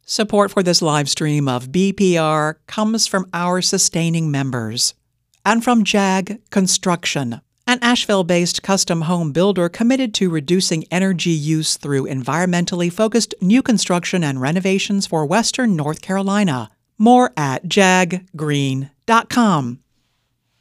Support for this live stream of BPR comes from our sustaining members and from JAG Construction, an Asheville-based custom home builder committed to reducing energy use through environmentally focused new construction and renovations for Western North Carolina. More at jaggreen.com.